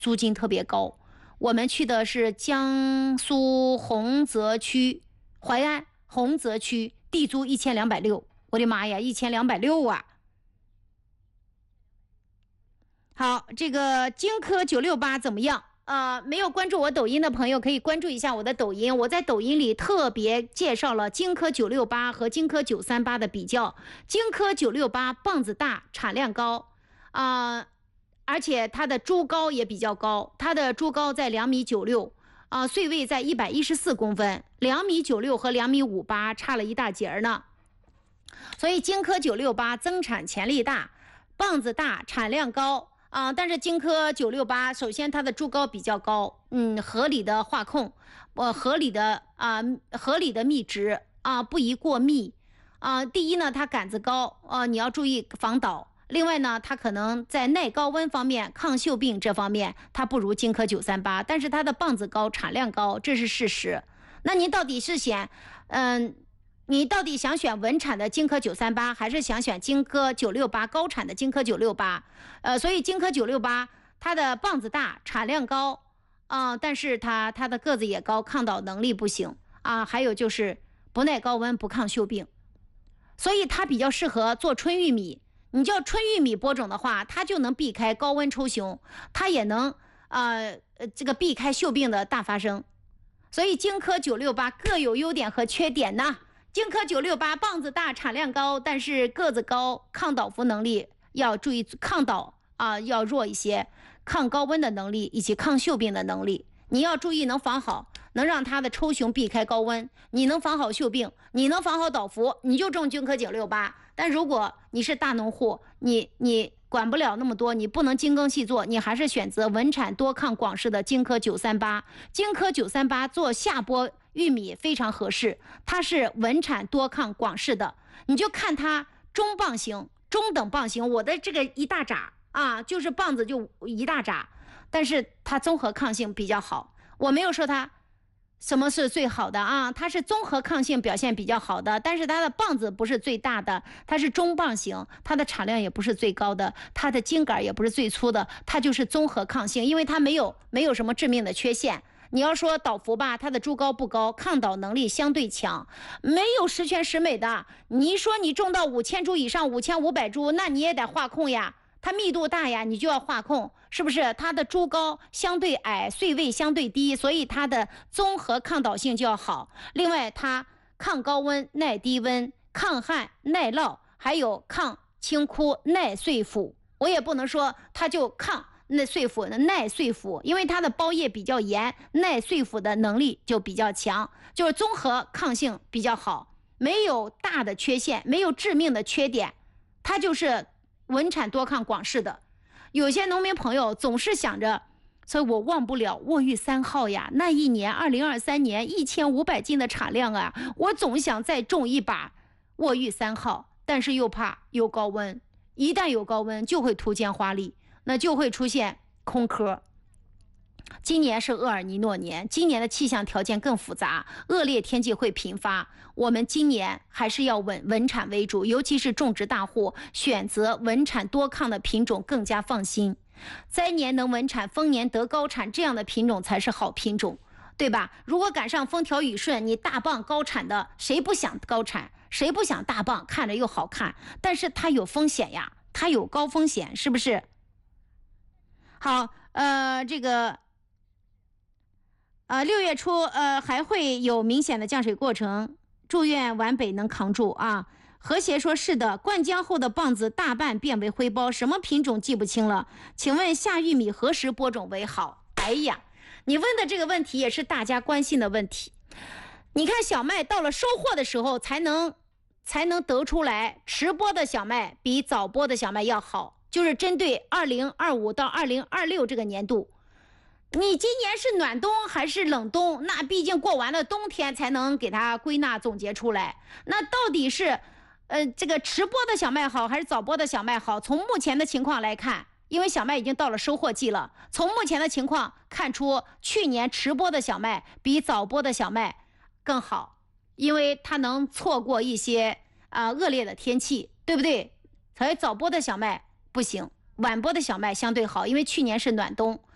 租金特别高。我们去的是江苏洪泽区淮安洪泽区，地租1260，我的妈呀，1260啊！好，这个荆轲968怎么样？没有关注我抖音的朋友可以关注一下我的抖音，我在抖音里特别介绍了荆轲968和荆轲938的比较。荆轲968棒子大，产量高，而且它的株高也比较高，它的株高在2.96米，穗位在114公分，2.96米和2.58米差了一大截呢。所以荆轲968增产潜力大，棒子大，产量高。但是荆轲968首先它的株高比较高，合理的化控，合理的密植不宜过密第一呢，它杆子高你要注意防倒。另外呢，它可能在耐高温方面、抗锈病这方面，它不如荆轲938，但是它的棒子高、产量高，这是事实。那您到底是你到底想选稳产的荆轲938，还是想选荆轲968高产的荆轲968？所以荆轲968它的棒子大，产量高但是它的个子也高，抗倒能力不行还有就是不耐高温、不抗锈病，所以它比较适合做春玉米。你叫春玉米播种的话，它就能避开高温抽熊，它也能避开锈病的大发生。所以荆轲968各有优点和缺点呢。荆轲968棒子大，产量高，但是个子高，抗倒伏能力要注意，抗倒要弱一些，抗高温的能力以及抗锈病的能力你要注意，能防好，能让它的抽熊避开高温，你能防好锈病，你能防好倒伏，你就种荆轲968。但如果你是大农户，你管不了那么多，你不能精耕细作，你还是选择稳产多抗广式的荆轲938。荆轲938做下播玉米非常合适，它是稳产多抗广式的，你就看它中棒型、中等棒型。我的这个一大拃就是棒子就一大拃，但是它综合抗性比较好。我没有说它什么是最好的它是综合抗性表现比较好的，但是它的棒子不是最大的，它是中棒型，它的产量也不是最高的，它的茎秆也不是最粗的，它就是综合抗性，因为它没有什么致命的缺陷。你要说倒伏吧，它的株高不高，抗倒能力相对强，没有十全十美的。你说你种到5000株以上，5500株，那你也得化控呀，它密度大呀，你就要化控，是不是？它的株高相对矮，穗位相对低，所以它的综合抗倒性就要好。另外它抗高温、耐低温、抗旱、耐涝，还有抗青枯、耐穗腐。我也不能说它就抗耐穗腐，因为它的包叶比较严，耐穗腐的能力就比较强，就是综合抗性比较好，没有大的缺陷，没有致命的缺点，它就是稳产多抗广式的。有些农民朋友总是想着，所以我忘不了沃玉3号呀，那一年2023年1500斤的产量我总想再种一把沃玉3号，但是又怕有高温，一旦有高温就会突见花粒，那就会出现空壳。今年是厄尔尼诺年，今年的气象条件更复杂，恶劣天气会频发，我们今年还是要稳产为主，尤其是种植大户选择稳产多抗的品种更加放心。灾年能稳产，丰年得高产，这样的品种才是好品种，对吧？如果赶上风调雨顺，你大棒高产的，谁不想高产，谁不想大棒，看着又好看，但是它有风险呀，它有高风险，是不是？好，这个6月初还会有明显的降水过程，祝愿皖北能扛住和谐说是的，灌浆后的棒子大半变为灰包，什么品种记不清了，请问下玉米何时播种为好？哎呀，你问的这个问题也是大家关心的问题。你看小麦到了收获的时候才能得出来，迟播的小麦比早播的小麦要好，就是针对2025到2026这个年度。你今年是暖冬还是冷冬，那毕竟过完了冬天才能给它归纳总结出来。那到底是这个迟播的小麦好还是早播的小麦好？从目前的情况来看，因为小麦已经到了收获季了，从目前的情况看出去年迟播的小麦比早播的小麦更好，因为它能错过一些恶劣的天气，对不对？所以早播的小麦不行，晚播的小麦相对好，因为去年是暖冬。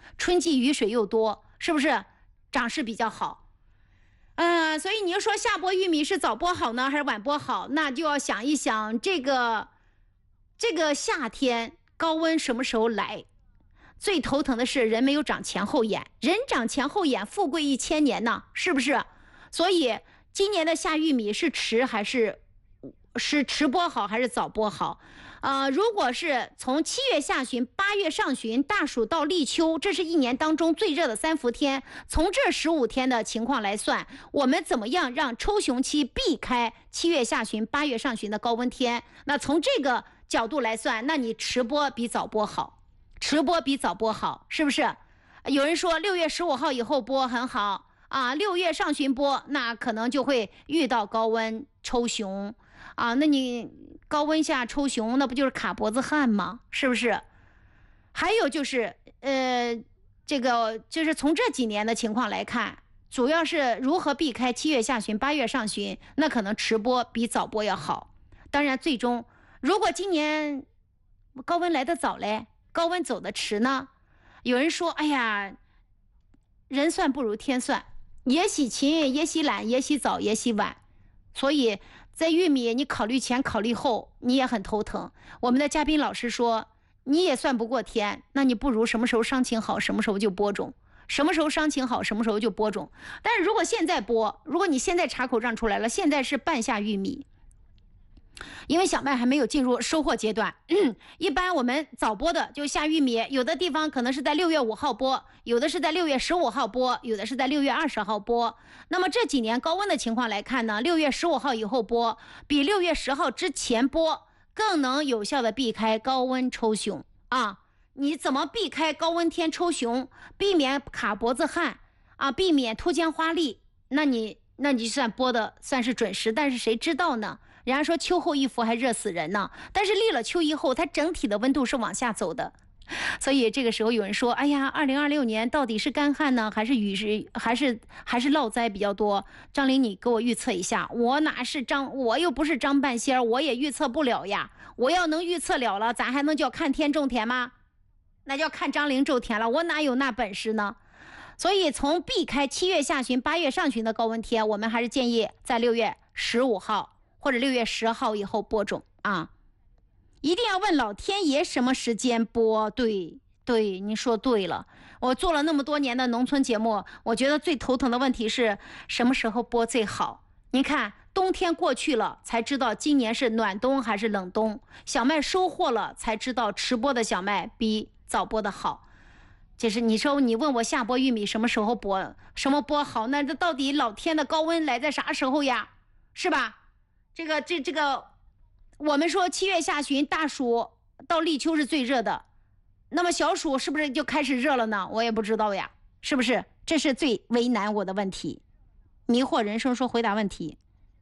春季雨水又多，是不是长势比较好？所以你就说下播玉米是早播好呢，还是晚播好？那就要想一想这个夏天高温什么时候来？最头疼的是人没有长前后眼，人长前后眼，富贵1000年呢，是不是？所以今年的下玉米是迟播好还是早播好？如果是从7月下旬、8月上旬，大暑到立秋，这是一年当中最热的3伏天。从这15天的情况来算，我们怎么样让抽熊期避开7月下旬、8月上旬的高温天？那从这个角度来算，那你迟播比早播好，迟播比早播好，是不是？有人说6月15号以后播很好啊，6月上旬播，那可能就会遇到高温抽熊啊，那你高温下抽熊，那不就是卡脖子汗吗？是不是？还有就是这个就是从这几年的情况来看，主要是如何避开7月下旬、8月上旬，那可能迟播比早播要好。当然最终如果今年高温来得早嘞，高温走得迟呢，有人说哎呀，人算不如天算，也许勤也许懒也许早也许晚，所以在玉米你考虑前考虑后你也很头疼。我们的嘉宾老师说你也算不过天，那你不如什么时候伤情好什么时候就播种，什么时候伤情好什么时候就播种。但是如果现在播，如果你现在查口账出来了，现在是半夏玉米，因为小麦还没有进入收获阶段，一般我们早播的就下玉米，有的地方可能是在6月5号播，有的是在6月15号播，有的是在6月20号播。那么这几年高温的情况来看呢，6月15号以后播比6月10号之前播更能有效的避开高温抽熊啊。你怎么避开高温天抽熊，避免卡脖子汗啊，避免脱肩花粒，那你算播的算是准时，但是谁知道呢？人家说秋后一伏还热死人呢，但是立了秋以后，它整体的温度是往下走的。所以这个时候有人说，哎呀，2026年到底是干旱呢，还是雨是还是涝灾比较多？张玲，你给我预测一下。我又不是张半仙，我也预测不了呀。我要能预测了，咱还能叫看天种田吗？那叫看张玲种田了，我哪有那本事呢？所以从避开7月下旬、8月上旬的高温天，我们还是建议在6月15号。或者6月10号以后播种啊，一定要问老天爷什么时间播。对，你说对了。我做了那么多年的农村节目，我觉得最头疼的问题是什么时候播最好。你看冬天过去了，才知道今年是暖冬还是冷冬；小麦收获了，才知道迟播的小麦比早播的好。就是你说你问我下播玉米什么时候播，什么播好，那这到底老天的高温来在啥时候呀？是吧？这个，我们说7月下旬大暑到立秋是最热的，那么小暑是不是就开始热了呢？我也不知道呀，是不是？这是最为难我的问题。迷惑人生说回答问题。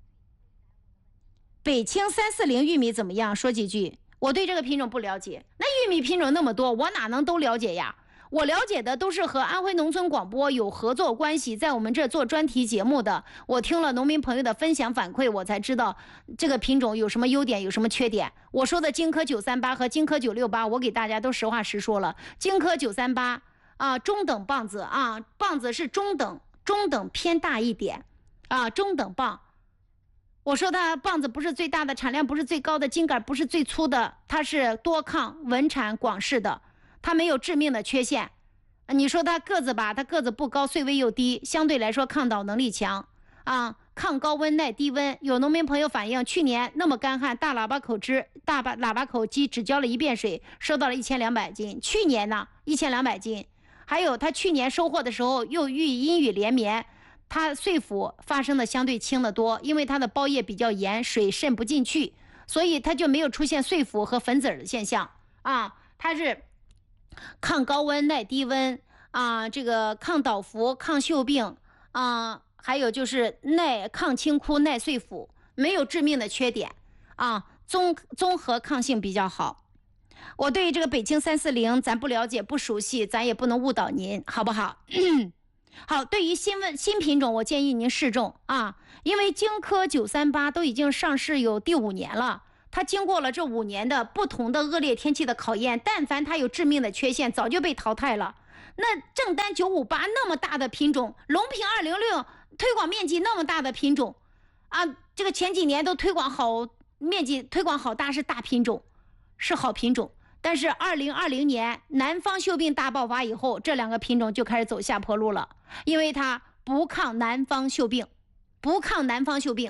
北青340玉米怎么样？说几句。我对这个品种不了解，那玉米品种那么多，我哪能都了解呀？我了解的都是和安徽农村广播有合作关系，在我们这做专题节目的。我听了农民朋友的分享反馈，我才知道这个品种有什么优点，有什么缺点。我说的金科938和金科968，我给大家都实话实说了。金科938啊，中等棒子啊，棒子是中等偏大一点啊，中等棒。我说它棒子不是最大的，产量不是最高的，茎秆不是最粗的，它是多抗稳产广适的。它没有致命的缺陷，你说它个子吧，它个子不高，穗位又低，相对来说抗倒能力强啊，抗高温耐低温。有农民朋友反映，去年那么干旱，大喇叭口机只浇了1遍水，收到了1200斤。去年呢，1200斤。还有它去年收获的时候又遇阴雨连绵，它穗腐发生的相对轻得多，因为它的包叶比较严，水渗不进去，所以它就没有出现穗腐和粉籽的现象啊，它是抗高温耐低温啊，这个抗倒伏抗锈病啊，还有就是抗青枯耐穗腐，没有致命的缺点啊，综合抗性比较好。我对这个北青340咱不了解不熟悉，咱也不能误导您，好不好？好，对于新品种，我建议您试种啊，因为金科938都已经上市有第5年了。它经过了这5年的不同的恶劣天气的考验，但凡它有致命的缺陷，早就被淘汰了。 那正丹958那么大的品种，隆平206推广面积那么大的品种啊，这个前几年都推广好，面积推广好大，是大品种，是好品种。但是2020年南方锈病大爆发以后，这两个品种就开始走下坡路了，因为它不抗南方锈病，不抗南方锈病。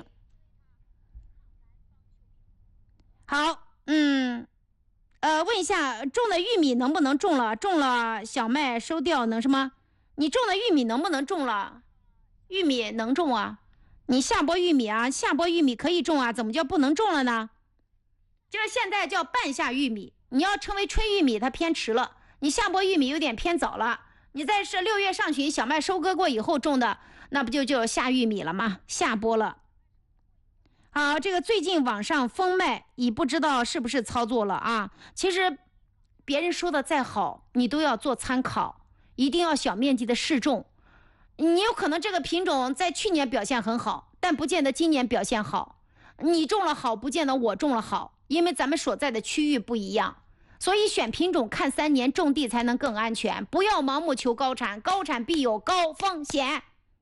好，问一下，种的玉米能不能种了？种了小麦收掉能什么？你种的玉米能不能种了？玉米能种啊，你下播玉米啊，下播玉米可以种啊，怎么叫不能种了呢？这现在叫半夏玉米，你要称为春玉米，它偏迟了；你下播玉米有点偏早了。你再是6月上旬小麦收割过以后种的，那不就下玉米了吗？下播了。好，这个最近网上封麦，已不知道是不是操作了啊？其实别人说的再好，你都要做参考，一定要小面积的试种。你有可能这个品种在去年表现很好，但不见得今年表现好。你种了好，不见得我种了好，因为咱们所在的区域不一样。所以选品种看3年，种地才能更安全。不要盲目求高产，高产必有高风险。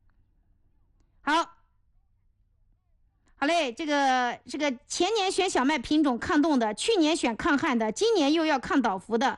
好嘞，这个前年选小麦品种抗冻的，去年选抗旱的，今年又要抗倒伏的，